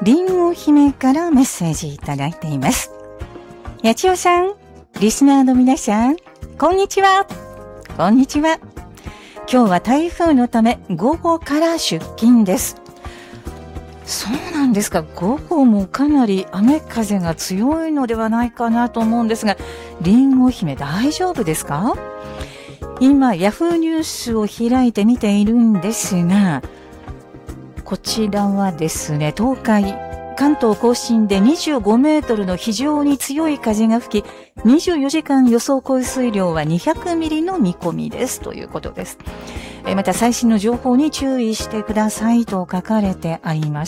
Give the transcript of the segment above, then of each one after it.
りんご姫からメッセージいただいています。やちおさん、リスナーの皆さん、こんにちは。こんにちは。今日は台風のため午後から出勤です。そうなんですか。午後もかなり雨風が強いのではないかなと思うんですが、りんご姫大丈夫ですか？今ヤフーニュースを開いて見ているんですが、こちらはですね、東海、関東甲信で25メートルの非常に強い風が吹き、24時間予想降水量は200ミリの見込みですということです。また最新の情報に注意してくださいと書かれてあります。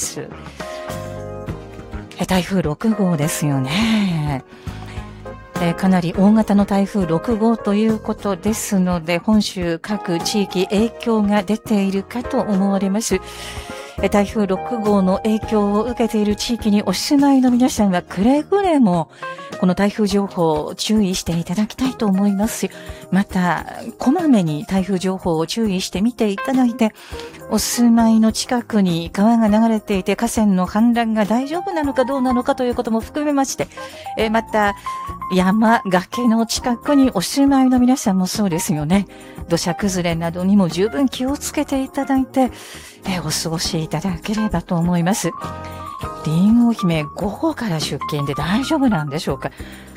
台風6号ですよね。かなり大型の台風6号ということですので、本州各地域影響が出ているかと思われます。台風6号の影響を受けている地域にお住まいの皆さんはくれぐれもこの台風情報を注意していただきたいと思いますし、またこまめに台風情報を注意してみていただいて、お住まいの近くに川が流れていて河川の氾濫が大丈夫なのかどうなのかということも含めまして、また山崖の近くにお住まいの皆さんもそうですよね。土砂崩れなどにも十分気をつけていただいて、お過ごしいただければと思います。りんご姫午後から出勤で大丈夫なんでしょうか？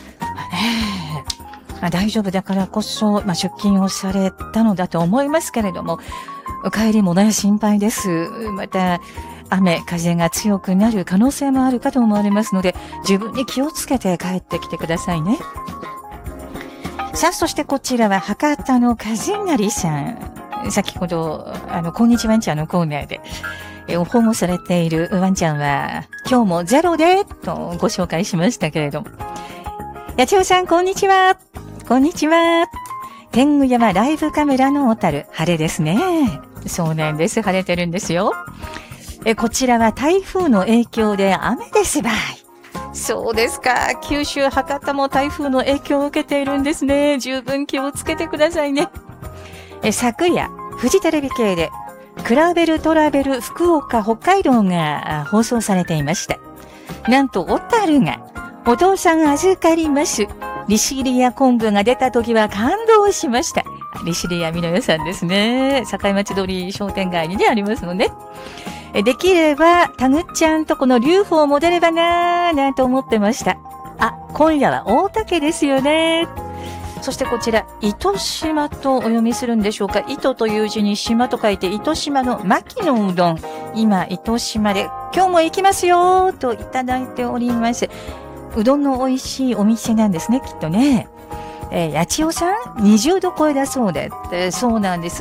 大丈夫だからこそ、出勤をされたのだと思いますけれども、帰りもね、心配です。また雨風が強くなる可能性もあるかと思われますので、十分に気をつけて帰ってきてくださいね。さあ、そしてこちらは博多のかずなりさん。先ほどこんにちワンちゃんのコーナーで保護されているワンちゃんは今日もゼロでとご紹介しましたけれども、やちおさんこんにちは。こんにちは。天狗山ライブカメラの小樽、晴れですね。そうなんです。晴れてるんですよ。こちらは台風の影響で雨ですばい。そうですか。九州博多も台風の影響を受けているんですね。十分気をつけてくださいね。昨夜フジテレビ系でクラベルトラベル福岡北海道が放送されていました。なんと小樽がお父さん預かります利尻屋昆布が出た時は感動しました。利尻屋美濃屋さんですね。境町通り商店街にねありますので、できればタグちゃんとこのUFOも出ればなーなんて思ってました。今夜は大竹ですよね。そしてこちら、糸島とお読みするんでしょうか。糸という字に島と書いて、糸島の牧のうどん。今、糸島で、今日も行きますよといただいております。うどんの美味しいお店なんですね、きっとね。やちおさん、20度超えだそうで、そうなんです。